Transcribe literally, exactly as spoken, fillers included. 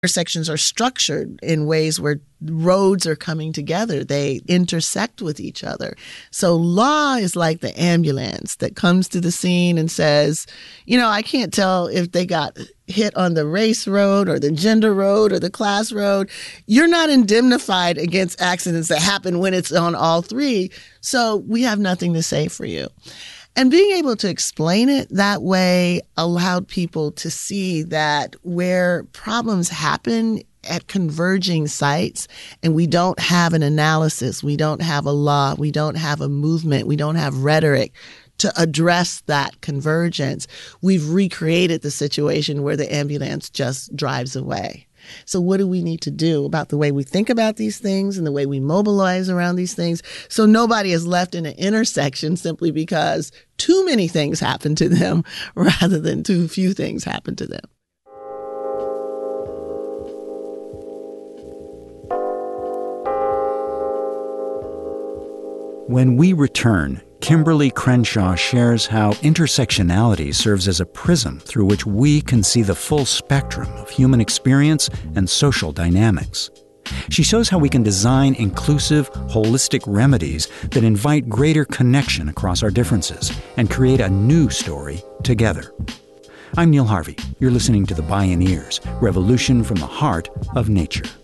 Intersections are structured in ways where roads are coming together. They intersect with each other. So law is like the ambulance that comes to the scene and says, you know, I can't tell if they got hit on the race road or the gender road or the class road. You're not indemnified against accidents that happen when it's on all three. So we have nothing to say for you. And being able to explain it that way allowed people to see that where problems happen at converging sites and we don't have an analysis, we don't have a law, we don't have a movement, we don't have rhetoric to address that convergence, we've recreated the situation where the ambulance just drives away. So what do we need to do about the way we think about these things and the way we mobilize around these things so nobody is left in an intersection simply because too many things happen to them rather than too few things happen to them? When we return, Kimberly Crenshaw shares how intersectionality serves as a prism through which we can see the full spectrum of human experience and social dynamics. She shows how we can design inclusive, holistic remedies that invite greater connection across our differences and create a new story together. I'm Neil Harvey. You're listening to The Bioneers, Revolution from the Heart of Nature.